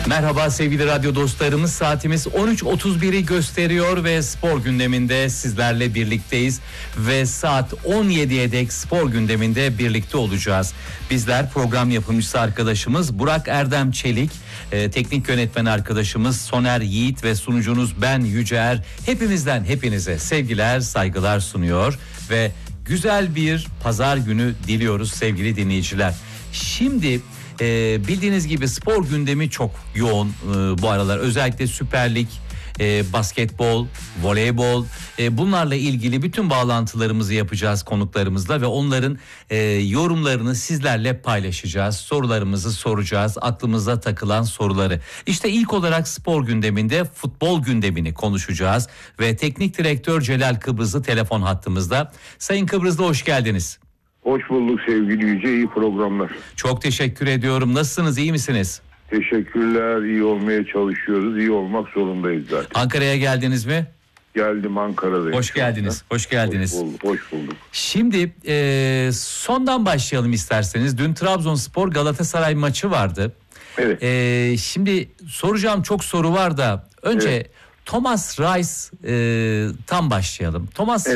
Merhaba sevgili radyo dostlarımız, saatimiz 13.31'i gösteriyor ve spor gündeminde sizlerle birlikteyiz ve saat 17'ye dek spor gündeminde birlikte olacağız. Bizler program yapımcısı arkadaşımız Burak Erdem Çelik, teknik yönetmen arkadaşımız Soner Yiğit ve sunucunuz ben Yüce Er, hepimizden hepinize sevgiler saygılar sunuyor ve güzel bir pazar günü diliyoruz sevgili dinleyiciler. Şimdi bildiğiniz gibi spor gündemi çok yoğun bu aralar. Özellikle Süper Lig, basketbol, voleybol, bunlarla ilgili bütün bağlantılarımızı yapacağız konuklarımızla ve onların yorumlarını sizlerle paylaşacağız. Sorularımızı soracağız, aklımıza takılan soruları. İşte ilk olarak spor gündeminde futbol gündemini konuşacağız ve teknik direktör Celal Kıbrızlı telefon hattımızda. Sayın Kıbrızlı, hoş geldiniz. Hoş bulduk sevgili Yüce, iyi programlar. Çok teşekkür ediyorum. Nasılsınız, iyi misiniz? Teşekkürler, iyi olmaya çalışıyoruz, iyi olmak zorundayız zaten. Ankara'ya geldiniz mi? Geldim, Ankara'dayım. Hoş geldiniz, hoş geldiniz. Hoş bulduk. Şimdi sondan başlayalım isterseniz. Dün Trabzonspor Galatasaray maçı vardı. Evet. Şimdi soracağım çok soru var da önce... Evet. Thomas Reis tam başlayalım. Thomas